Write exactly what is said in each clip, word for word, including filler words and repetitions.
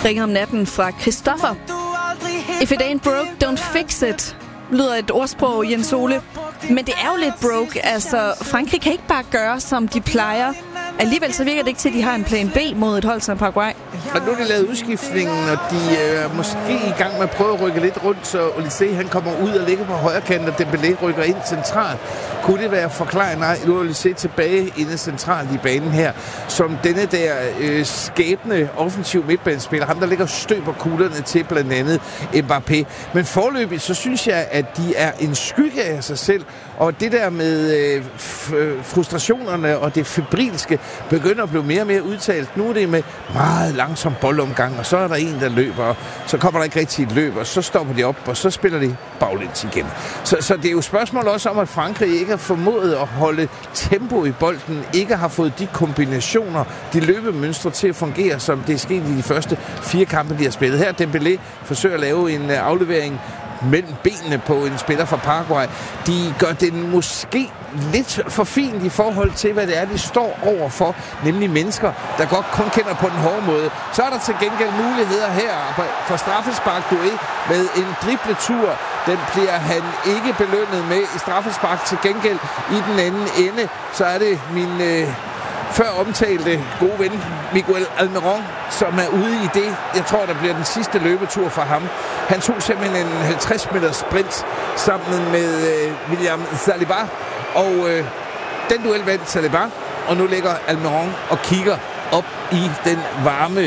Ringet om natten fra Christoffer. If it ain't broke, don't fix it, lyder et ordsprog, Jens Ole. Men det er jo lidt broke. Altså, Frankrig kan ikke bare gøre, som de plejer. Alligevel så virker det ikke til, at de har en plan B mod et hold som Paraguay. Og nu er de lavet udskiftningen, og de er øh, måske i gang med at prøve at rykke lidt rundt, så Olysée, han kommer ud og ligger på højre kant, og Dembélé rykker ind centralt. Kunne det være forklaret? Nej, nu er Olysée tilbage inde centralt i banen her, som denne der øh, skæbne offensiv midtbanespiller, ham der ligger støber kuglerne til blandt andet Mbappé. Men forløbig, så synes jeg, at de er en skygge af sig selv, og det der med øh, f- frustrationerne og det febrilske begynder at blive mere og mere udtalt. Nu er det med meget langsom boldomgang, og så er der en, der løber, og så kommer der ikke rigtig et løb, og så stopper de op, og så spiller de baglæns igen. Så, så det er jo spørgsmål også om, at Frankrig ikke har formået at holde tempo i bolden, ikke har fået de kombinationer, de løbemønstre til at fungere, som det er sket i de første fire kampe, de har spillet. Her Dembélé forsøger at lave en aflevering mellem benene på en spiller fra Paraguay. De gør det måske lidt for fint i forhold til, hvad det er, de står over for, nemlig mennesker, der godt kun kender på den hårde måde. Så er der til gengæld muligheder her for straffespark Doué med en dribletur. Den bliver han ikke belønnet med i straffespark. Til gengæld i den anden ende, så er det min øh, før omtalte gode ven Miguel Almiron, som er ude i det. Jeg tror, der bliver den sidste løbetur for ham. Han tog simpelthen en halvtreds meters sprint sammen med øh, William Saliba, og øh, den duel vandt Saliba, og nu ligger Almiron og kigger op i den varme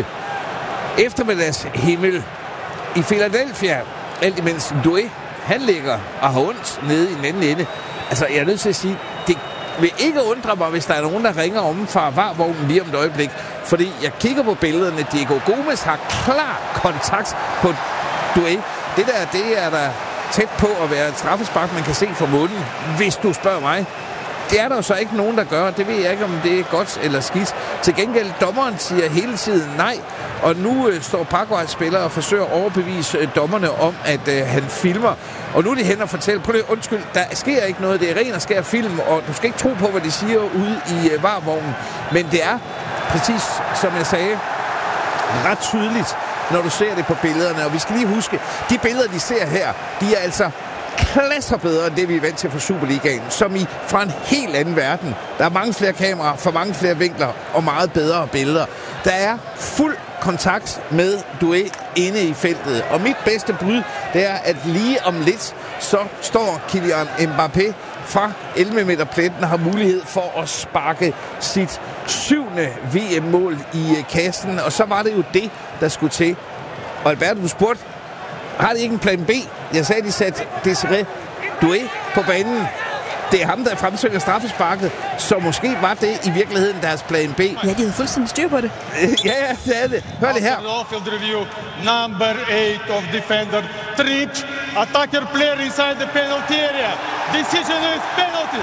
eftermiddagshimmel i Philadelphia, alt imens Doué, han ligger og har ondt nede i den anden ende. Altså, jeg er nødt til at sige, det vil ikke undre mig, hvis der er nogen, der ringer om fra varvognen lige om et øjeblik. Fordi jeg kigger på billederne. Diego Gomes har klar kontakt på Doué. Det der, det er der tæt på at være et straffespark, man kan se fra munden, hvis du spørger mig. Det er der jo så ikke nogen, der gør. Det ved jeg ikke, om det er godt eller skidt. Til gengæld, dommeren siger hele tiden nej. Og nu øh, står Paraguays spiller og forsøger at overbevise øh, dommerne om, at øh, han filmer. Og nu er de hen og fortæller, prøv det, undskyld, der sker ikke noget. Det er ren og skær film, og du skal ikke tro på, hvad de siger ude i øh, varvognen. Men det er, præcis som jeg sagde, ret tydeligt, når du ser det på billederne. Og vi skal lige huske, de billeder, de ser her, de er altså klasser bedre end det, vi er vant til fra Superligaen, som i fra en helt anden verden. Der er mange flere kameraer, for mange flere vinkler og meget bedre billeder. Der er fuld kontakt med Doué inde i feltet. Og mit bedste bud, det er, at lige om lidt, så står Kylian Mbappé fra elleve meter pletten og har mulighed for at sparke sit syvende V M-mål i kassen. Og så var det jo det, der skulle til. Og Alberto, du spurgte, har de ikke en plan B? Jeg sagde, de satte Desiré Doué på banen. Det er ham, der fremsøger straffesparket, så måske var det i virkeligheden deres plan B. Ja, de havde fuldstændig styr på det. ja, ja, det er det. Hør det her. Field review, number eight of defender, tripped, attacker player inside the penalty area. Decision is penalty.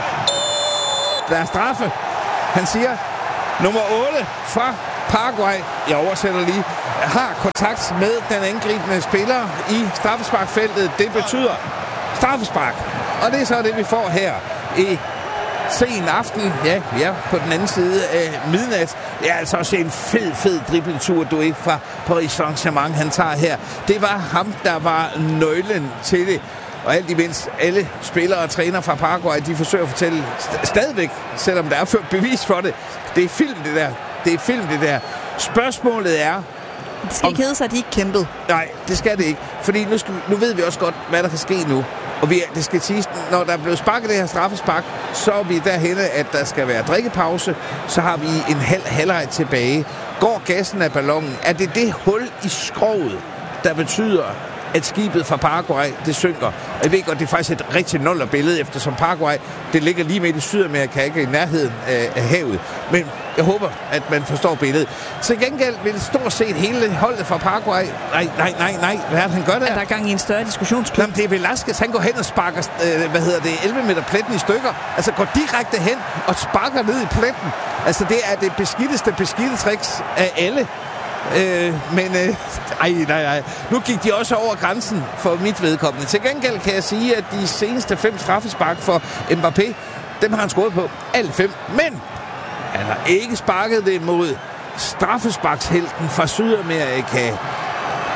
Der er straffe. Han siger, nummer otte fra Paraguay, jeg oversætter lige, har kontakt med den angribende spiller i straffesparkfeltet. Det betyder straffespark. Og det er så det, vi får her i sen aften. Ja, ja, på den anden side af midnat. Det er altså også en fed, fed dribletur, du ikke fra Paris Saint-Germain, han tager her. Det var ham, der var nøglen til det. Og alt imens alle spillere og træner fra Paraguay, de forsøger at fortælle st- stadigvæk, selvom der er ført bevis for det. Det er film, det der. Det er film, det der. Spørgsmålet er... Det skal ikke hedde sig, at de ikke kæmpede. Nej, det skal det ikke. Fordi nu, skal, nu ved vi også godt, hvad der kan ske nu. Og vi, det skal siges, når der er blevet sparket det her straffespark, så er vi derhenne, at der skal være drikkepause. Så har vi en halv halvleg tilbage. Går gassen af ballonen? Er det det hul i skroget, der betyder, at skibet fra Paraguay, det synker? Jeg ved godt, det er faktisk et rigtig nuller billede, eftersom Paraguay, det ligger lige midt i Sydamerika, ikke i nærheden af, af havet. Men jeg håber, at man forstår billedet. Til gengæld vil stort set hele holdet fra Paraguay... Nej, nej, nej, nej. Hvad er det, han gør der? Er der gang i en større diskussionsklub? Jamen, det er Velasquez. Han går hen og sparker, øh, hvad hedder det, elleve meter pletten i stykker. Altså går direkte hen og sparker ned i pletten. Altså, det er det beskidteste beskidte tricks af alle. Øh, men, øh, ej, nej, nej. Nu gik de også over grænsen for mit vedkommende. Til gengæld kan jeg sige, at de seneste fem straffespark for Mbappé, dem har han scoret på. Alle fem. Men han har ikke sparket det mod straffesparkshelten fra Sydamerika,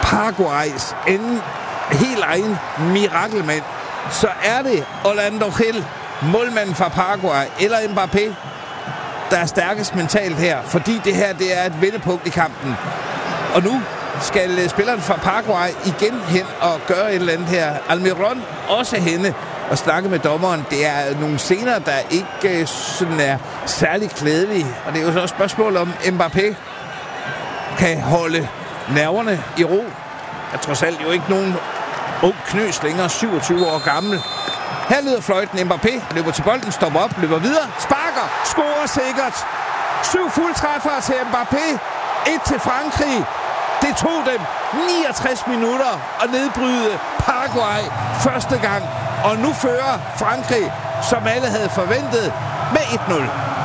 Paraguays en helt egen mirakelmand, så er det Orlando Gil, målmanden fra Paraguay, eller Mbappé, der er stærkest mentalt her, fordi det her det er et vendepunkt i kampen. Og nu skal spilleren fra Paraguay igen hen og gøre et eller andet her. Almiron også henne og snakke med dommeren. Det er nogle scener, der ikke sådan er særlig klædelige. Og det er jo så et spørgsmål om Mbappé kan holde nerverne i ro. Jeg tror selv jo ikke nogen ung knøs længere, syvogtyve år gammel. Her lyder fløjten. Mbappé løber til bolden, stopper op, løber videre, sparker, scorer sikkert. Syv fuldtræffere til Mbappé. Et til Frankrig. Det tog dem niogtres minutter at nedbryde Paraguay første gang. Og nu fører Frankrig, som alle havde forventet, med et nul.